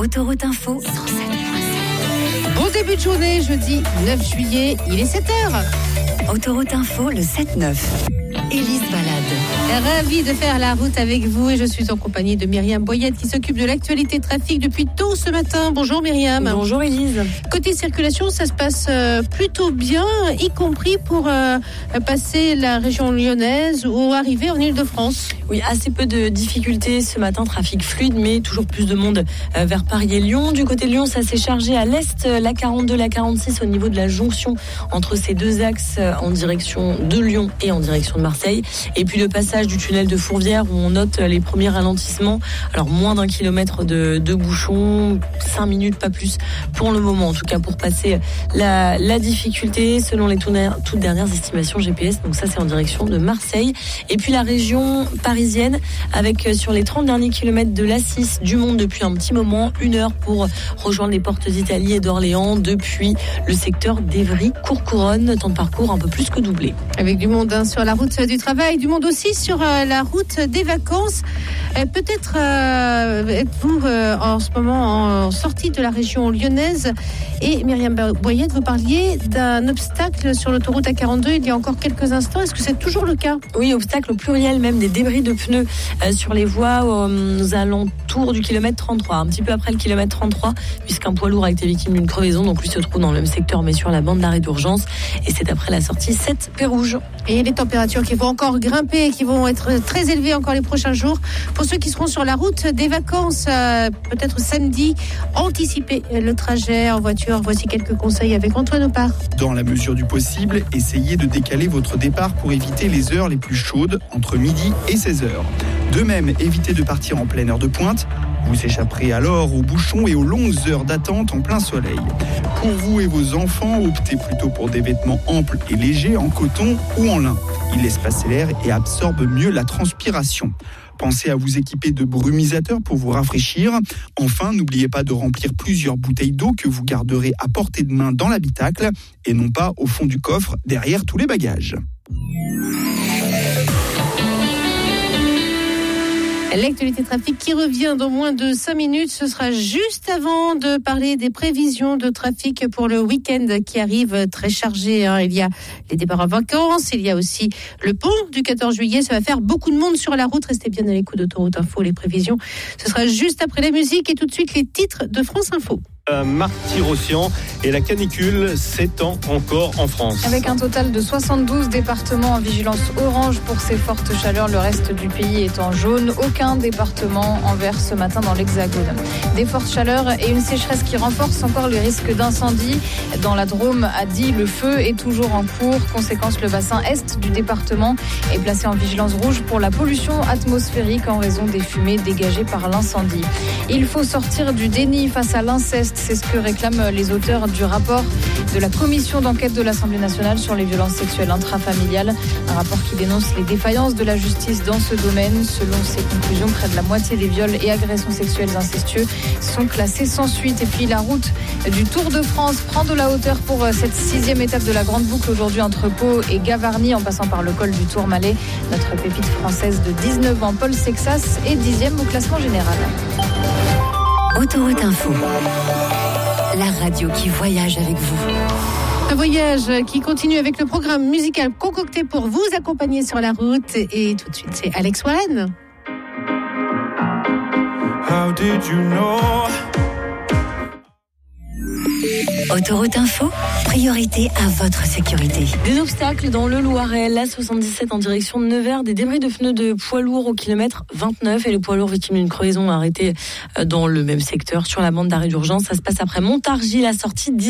Autoroute Info 107.7. Bon début de journée, jeudi 9 juillet, il est 7h. Autoroute Info, le 7-9. Élise Balade. Ravie de faire la route avec vous et je suis en compagnie de Myriam Boyette qui s'occupe de l'actualité trafic depuis tôt ce matin. Bonjour Myriam. Bonjour Élise. Côté circulation, ça se passe plutôt bien, y compris pour passer la région lyonnaise ou arriver en Ile-de-France. Oui, assez peu de difficultés ce matin, trafic fluide, mais toujours plus de monde vers Paris et Lyon. Du côté de Lyon, ça s'est chargé à l'est, la 42, la 46 au niveau de la jonction entre ces deux axes en direction de Lyon et en direction de Marseille. Et puis le passage du tunnel de Fourvière où on note les premiers ralentissements. Alors moins d'1 kilomètre de bouchons, 5 minutes pas plus pour le moment. En tout cas pour passer la difficulté selon les toutes dernières estimations GPS. Donc ça c'est en direction de Marseille. Et puis la région parisienne avec sur les 30 derniers kilomètres de l'A6 du Monde depuis un petit moment, 1 heure pour rejoindre les portes d'Italie et d'Orléans depuis le secteur d'Évry-Courcouronnes. Temps de parcours un peu plus que doublé. Avec du monde sur la route du travail, du monde aussi sur la route des vacances. Peut-être êtes-vous en ce moment en sortie de la région lyonnaise. Et Myriam Boyette, vous parliez d'un obstacle sur l'autoroute A42 il y a encore quelques instants. Est-ce que c'est toujours le cas ? Oui, obstacle au pluriel, même des débris de pneus sur les voies aux alentours du kilomètre 33, un petit peu après le kilomètre 33, puisqu'un poids lourd a été victime d'une crevaison. Donc lui se trouve dans le même secteur, mais sur la bande d'arrêt d'urgence. Et c'est après la sortie 7 Pérouge. Et les températures qui vont encore grimper, qui vont être très élevées encore les prochains jours. Pour ceux qui seront sur la route des vacances, peut-être samedi, anticipez le trajet en voiture. Voici quelques conseils avec Antoine Opar. Dans la mesure du possible, essayez de décaler votre départ pour éviter les heures les plus chaudes, entre midi et 16h. De même, évitez de partir en pleine heure de pointe. Vous échapperez alors aux bouchons et aux longues heures d'attente en plein soleil. Pour vous et vos enfants, optez plutôt pour des vêtements amples et légers en coton ou en lin. Ils laissent passer l'air et absorbent mieux la transpiration. Pensez à vous équiper de brumisateurs pour vous rafraîchir. Enfin, n'oubliez pas de remplir plusieurs bouteilles d'eau que vous garderez à portée de main dans l'habitacle et non pas au fond du coffre derrière tous les bagages. L'actualité trafic qui revient dans moins de 5 minutes. Ce sera juste avant de parler des prévisions de trafic pour le week-end qui arrive très chargé. Il y a les départs en vacances, il y a aussi le pont du 14 juillet. Ça va faire beaucoup de monde sur la route. Restez bien à l'écoute d'Autoroute Info, les prévisions. Ce sera juste après la musique et tout de suite les titres de France Info. Martyr-Océan et la canicule s'étend encore en France. Avec un total de 72 départements en vigilance orange pour ces fortes chaleurs, le reste du pays est en jaune. Aucun département en vert ce matin dans l'Hexagone. Des fortes chaleurs et une sécheresse qui renforce encore les risques d'incendie. Dans la Drôme, à Die, le feu est toujours en cours. Conséquence, le bassin est du département est placé en vigilance rouge pour la pollution atmosphérique en raison des fumées dégagées par l'incendie. Il faut sortir du déni face à l'inceste. C'est ce que réclament les auteurs du rapport de la commission d'enquête de l'Assemblée nationale sur les violences sexuelles intrafamiliales. Un rapport qui dénonce les défaillances de la justice dans ce domaine. Selon ses conclusions, près de la moitié des viols et agressions sexuelles incestueux sont classés sans suite. Et puis la route du Tour de France prend de la hauteur pour cette 6e étape de la Grande Boucle aujourd'hui entre Pau et Gavarnie en passant par le col du Tourmalet. Notre pépite française de 19 ans, Paul Sexas, est 10e au classement général. Autoroute Info, la radio qui voyage avec vous. Un voyage qui continue avec le programme musical concocté pour vous accompagner sur la route. Et tout de suite, c'est Alex Warren. How did you know? Autoroute Info, priorité à votre sécurité. Des obstacles dans le Loiret, la 77 en direction de Nevers, des débris de pneus de poids lourd au kilomètre 29 et le poids lourd victime d'une crevaison arrêté dans le même secteur sur la bande d'arrêt d'urgence. Ça se passe après Montargis, la sortie 10.